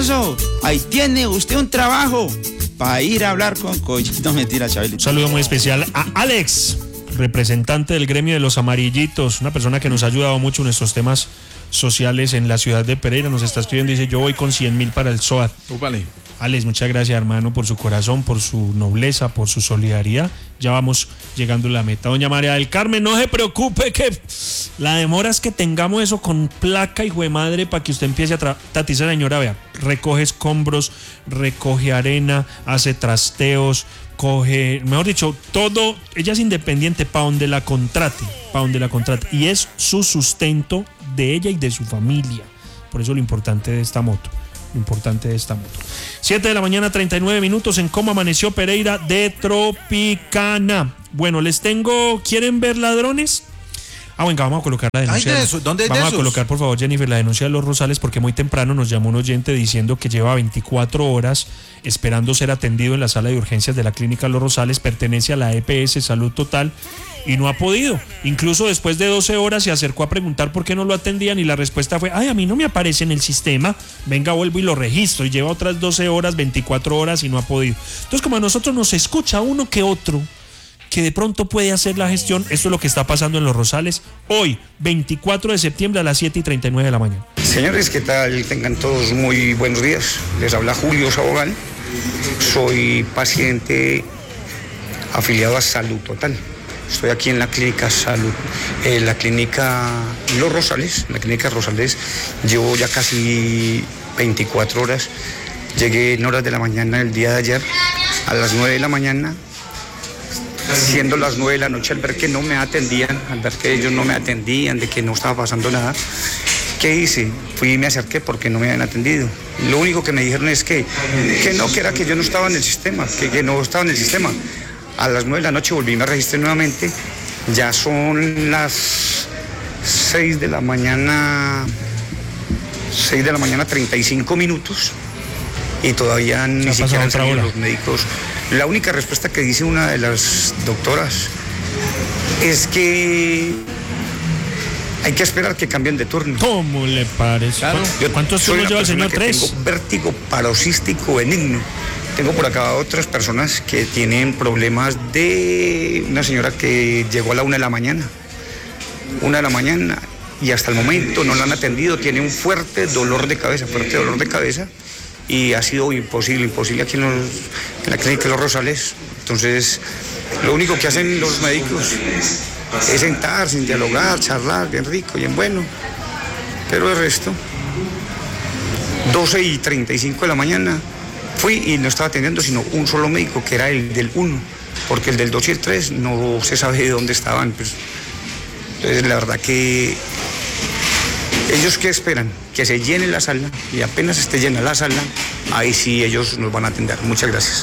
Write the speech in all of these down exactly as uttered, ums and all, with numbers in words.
eso, ahí tiene usted un trabajo para ir a hablar con Collito. Mentira, Chabelito. Un saludo muy especial a Alex, representante del gremio de los amarillitos, una persona que nos ha ayudado mucho en estos temas sociales en la ciudad de Pereira. Nos está escribiendo, dice: yo voy con cien mil para el S O A D. Vale. Alex, muchas gracias, hermano, por su corazón, por su nobleza, por su solidaridad. Ya vamos llegando a la meta. Doña María del Carmen, no se preocupe, que la demora es que tengamos eso con placa, hijo de madre, para que usted empiece a tra- tatizar, señora, vea, recoge escombros, recoge arena, hace trasteos, coge, mejor dicho, todo. Ella es independiente para donde la contrate, para donde la contrate, y es su sustento de ella y de su familia. Por eso lo importante de esta moto. Lo importante de esta moto. siete de la mañana, treinta y nueve minutos. En cómo amaneció Pereira de Tropicana. Bueno, les tengo. ¿Quieren ver ladrones? Ah, venga, vamos a colocar la denuncia. Ay, de eso, ¿dónde es vamos de a esos? colocar, por favor, Jennifer, la denuncia de los Rosales, porque muy temprano nos llamó un oyente diciendo que lleva veinticuatro horas esperando ser atendido en la sala de urgencias de la clínica Los Rosales. Pertenece a la E P S Salud Total y no ha podido. Incluso después de doce horas se acercó a preguntar por qué no lo atendían y la respuesta fue: ay, a mí no me aparece en el sistema, venga, vuelvo y lo registro. Y lleva otras doce horas, veinticuatro horas y no ha podido. Entonces, como a nosotros nos escucha uno que otro que de pronto puede hacer la gestión, esto es lo que está pasando en Los Rosales hoy, veinticuatro de septiembre, a las siete y treinta y nueve de la mañana. Señores, ¿qué tal? Tengan todos muy buenos días. Les habla Julio Sabogal. Soy paciente afiliado a Salud Total. Estoy aquí en la clínica Salud, en la clínica Los Rosales, en la clínica Rosales. Llevo ya casi veinticuatro horas. Llegué en horas de la mañana el día de ayer, a las nueve de la mañana. Siendo las nueve de la noche, al ver que no me atendían, al ver que ellos no me atendían, de que no estaba pasando nada, ¿qué hice? Fui y me acerqué porque no me habían atendido. Lo único que me dijeron es que, que no, que era que yo no estaba en el sistema, que, que no estaba en el sistema. A las nueve de la noche volví y me registré nuevamente. Ya son las seis de la mañana, seis de la mañana, treinta y cinco minutos. Y todavía ni siquiera han salido los médicos. La única respuesta que dice una de las doctoras es que hay que esperar que cambien de turno. ¿Cómo le parece? Claro. Yo ¿Cuántos turnos lleva el señor? Tres. Tengo vértigo paroxístico benigno. Tengo por acá otras personas que tienen problemas de una señora que llegó a la una de la mañana. Una de la mañana y hasta el momento no la han atendido. Tiene un fuerte dolor de cabeza, fuerte dolor de cabeza. Y ha sido imposible, imposible aquí en, los, en la clínica de Los Rosales. Entonces, lo único que hacen los médicos es sentarse, dialogar, charlar, bien rico, bien bueno. Pero el resto, doce y treinta y cinco de la mañana, fui y no estaba atendiendo sino un solo médico, que era el del uno, porque el del dos y el tres no se sabe de dónde estaban. Pues. Entonces, la verdad que... ¿Ellos qué esperan? Que se llene la sala y apenas esté llena la sala, ahí sí ellos nos van a atender. Muchas gracias.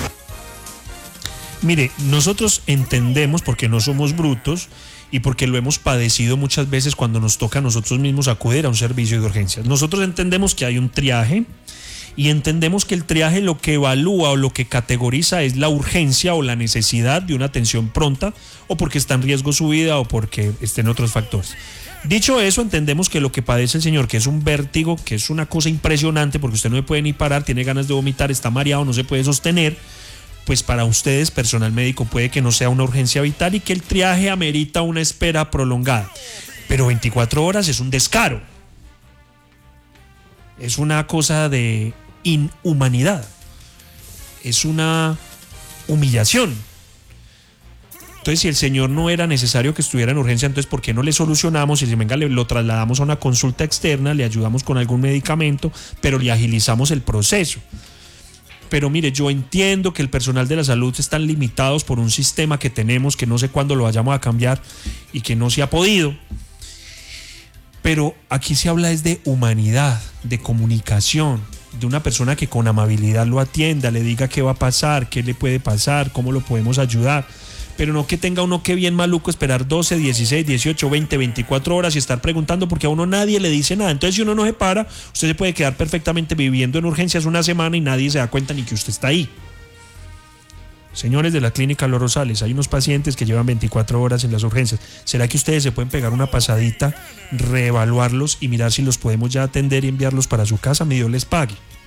Mire, nosotros entendemos, porque no somos brutos y porque lo hemos padecido muchas veces cuando nos toca a nosotros mismos acudir a un servicio de urgencias. Nosotros entendemos que hay un triaje y entendemos que el triaje lo que evalúa o lo que categoriza es la urgencia o la necesidad de una atención pronta, o porque está en riesgo su vida o porque estén otros factores. Dicho eso, entendemos que lo que padece el señor, que es un vértigo, que es una cosa impresionante, porque usted no se puede ni parar, tiene ganas de vomitar, está mareado, no se puede sostener, pues para ustedes, personal médico, puede que no sea una urgencia vital y que el triaje amerita una espera prolongada. Pero veinticuatro horas es un descaro. Es una cosa de inhumanidad. Es una humillación. Entonces, si el señor no era necesario que estuviera en urgencia, entonces ¿por qué no le solucionamos? Y si venga, le, lo trasladamos a una consulta externa, le ayudamos con algún medicamento, pero le agilizamos el proceso. Pero mire, yo entiendo que el personal de la salud están limitados por un sistema que tenemos, que no sé cuándo lo vayamos a cambiar y que no se ha podido. Pero aquí se habla es de humanidad, de comunicación, de una persona que con amabilidad lo atienda, le diga qué va a pasar, qué le puede pasar, cómo lo podemos ayudar. Pero no que tenga uno que bien maluco esperar doce, dieciséis, dieciocho, veinte, veinticuatro horas y estar preguntando, porque a uno nadie le dice nada. Entonces, si uno no se para, usted se puede quedar perfectamente viviendo en urgencias una semana y nadie se da cuenta ni que usted está ahí. Señores de la clínica Los Rosales, hay unos pacientes que llevan veinticuatro horas en las urgencias. ¿Será que ustedes se pueden pegar una pasadita, reevaluarlos y mirar si los podemos ya atender y enviarlos para su casa? Mi Dios les pague.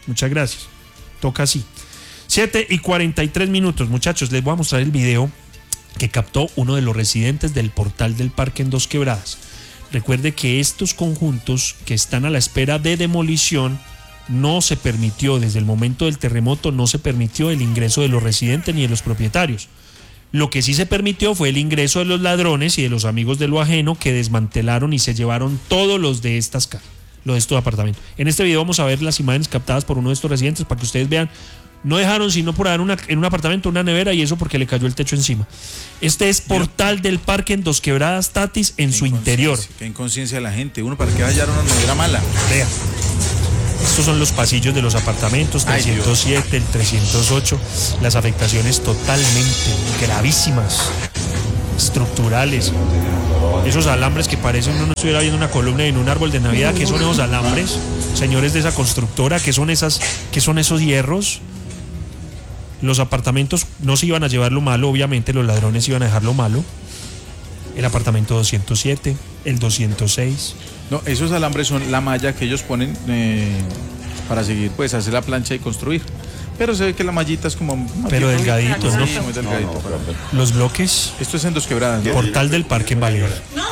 Muchas gracias. Toca así. siete y cuarenta y tres minutos, muchachos. Les voy a mostrar el video que captó uno de los residentes del portal del parque en Dos Quebradas. Recuerde que estos conjuntos que están a la espera de demolición, no se permitió, desde el momento del terremoto, no se permitió el ingreso de los residentes ni de los propietarios. Lo que sí se permitió fue el ingreso de los ladrones y de los amigos de lo ajeno, que desmantelaron y se llevaron todos los de estas casas, los de estos apartamentos. En este video vamos a ver las imágenes captadas por uno de estos residentes para que ustedes vean. No dejaron sino por ahí en, una, en un apartamento una nevera, y eso porque le cayó el techo encima. Este es portal del parque en Dos Quebradas, Tatis, en su interior. Qué inconsciencia de la gente. Uno, ¿para qué hallar una nevera mala? Vea. Estos son los pasillos de los apartamentos, trescientos siete, el trescientos ocho. Las afectaciones totalmente gravísimas, estructurales. Esos alambres que parecen uno estuviera viendo una columna en un árbol de Navidad. ¿Qué son esos alambres, señores de esa constructora? ¿Qué son esas, qué son esos hierros? Los apartamentos no se iban a llevar lo malo, obviamente los ladrones iban a dejar lo malo. El apartamento doscientos siete, el doscientos seis. No, esos alambres son la malla que ellos ponen eh, para seguir, pues, hacer la plancha y construir. Pero se ve que la mallita es como... Pero delgadito, ¿no? Sí, muy delgadito. No, no, no. Los bloques. Esto es en Dos Quebradas, ¿no? Portal del parque en Balear.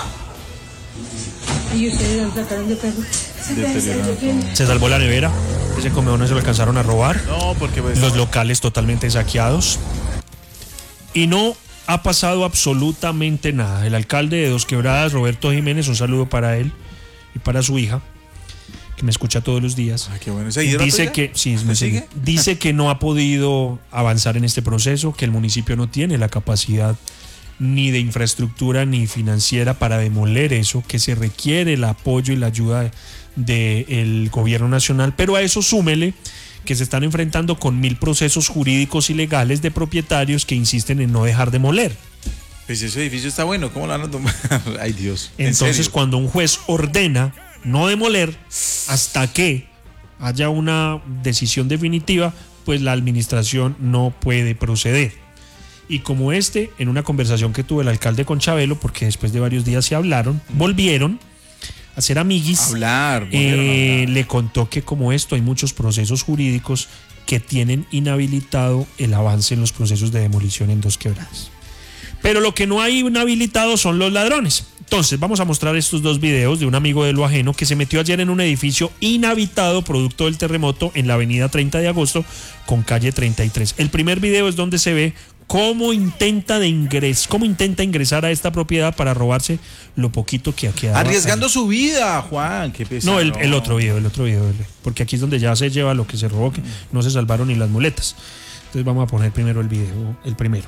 ¿Y ustedes lo sacaron de perro? Se salvó la nevera. Ese comedor no se lo alcanzaron a robar. No, porque... Pues, los locales totalmente saqueados. Y no ha pasado absolutamente nada. El alcalde de Dos Quebradas, Roberto Jiménez, un saludo para él y para su hija, que me escucha todos los días. Ah, qué bueno. Dice que, sí, me sigue. Dice que no ha podido avanzar en este proceso, que el municipio no tiene la capacidad ni de infraestructura ni financiera para demoler eso, que se requiere el apoyo y la ayuda del de gobierno nacional, pero a eso súmele que se están enfrentando con mil procesos jurídicos y legales de propietarios que insisten en no dejar demoler. Pues ese edificio está bueno, ¿cómo lo van a tomar? Ay, Dios. Entonces, cuando un juez ordena no demoler hasta que haya una decisión definitiva, pues la administración no puede proceder. Y como este, en una conversación que tuvo el alcalde con Chabelo, porque después de varios días se hablaron, volvieron a ser amiguis, hablar, eh, hablar. Le contó que como esto hay muchos procesos jurídicos que tienen inhabilitado el avance en los procesos de demolición en Dos Quebradas. Pero lo que no hay inhabilitado son los ladrones. Entonces vamos a mostrar estos dos videos de un amigo de lo ajeno que se metió ayer en un edificio inhabitado producto del terremoto en la avenida treinta de agosto con calle treinta y tres. El primer video es donde se ve cómo intenta de ingres, cómo intenta ingresar a esta propiedad para robarse lo poquito que ha quedado. Arriesgando ahí. su vida, Juan, qué pesado. No, el, el otro video, el otro video, porque aquí es donde ya se lleva lo que se robó, que no se salvaron ni las muletas. Entonces vamos a poner primero el video, el primero.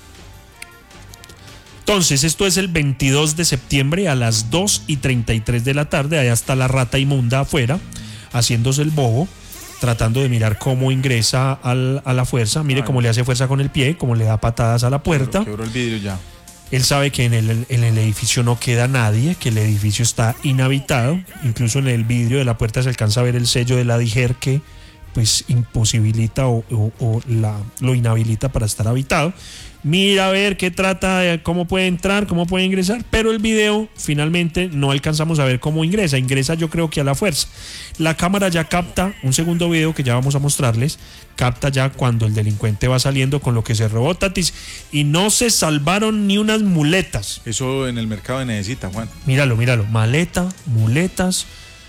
Entonces, esto es el veintidós de septiembre a las dos y treinta y tres de la tarde. Allá está la rata inmunda afuera, haciéndose el bobo, tratando de mirar cómo ingresa al, a la fuerza. Mire Ay. cómo le hace fuerza con el pie, cómo le da patadas a la puerta. Quebró el vidrio ya. Él sabe que en el, en el edificio no queda nadie, que el edificio está inhabitado. Incluso en el vidrio de la puerta se alcanza a ver el sello de la DIGER que pues imposibilita o, o, o la, lo inhabilita para estar habitado. Mira a ver qué trata, de cómo puede entrar, cómo puede ingresar, pero el video finalmente no alcanzamos a ver cómo ingresa, ingresa yo creo que a la fuerza. La cámara ya capta, un segundo video que ya vamos a mostrarles, capta ya cuando el delincuente va saliendo con lo que se robó, Tatis, y no se salvaron ni unas muletas. Eso en el mercado necesita, Juan. Míralo, míralo, maleta, muletas.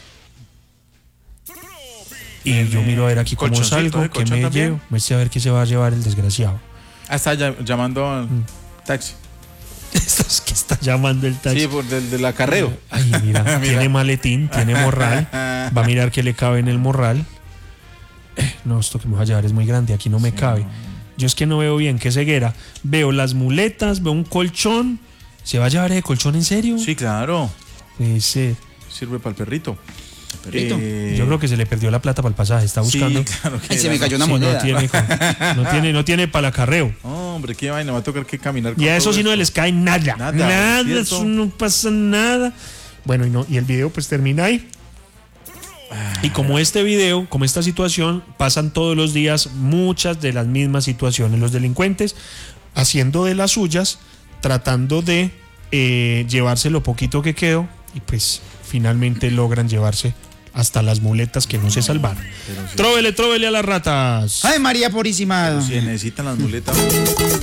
Y en, yo miro a ver aquí cómo salgo, que me también. llevo, me sé a ver qué se va a llevar el desgraciado. Ah, está llamando al mm. taxi. Esto es que está llamando el taxi. Sí, por del, del acarreo. Ay, mira, mira, tiene maletín, tiene morral. Va a mirar qué le cabe en el morral. Eh, no, esto que me va a llevar es muy grande, aquí no me sí, cabe. No. Yo es que no veo bien, qué ceguera. Veo las muletas, veo un colchón. ¿Se va a llevar ese colchón en serio? Sí, claro. Puede ser. Sirve para el perrito. Perrito. Eh, Yo creo que se le perdió la plata para el pasaje, está buscando. Sí, claro que Ay, se me cayó una sí, moneda. No tiene, no tiene, no tiene para el acarreo. Oh, hombre, qué vaina, va a tocar que caminar con y a eso sí no les cae nada. Nada, nada eso no pasa nada. Bueno, y no, y el video pues termina ahí. Y como este video, como esta situación, pasan todos los días muchas de las mismas situaciones. Los delincuentes haciendo de las suyas, tratando de eh, llevarse lo poquito que quedó y pues finalmente logran llevarse hasta las muletas que no se salvaron. Pero sí. Tróvele, tróvele a las ratas. Ay, María Purísima. Si necesitan las muletas.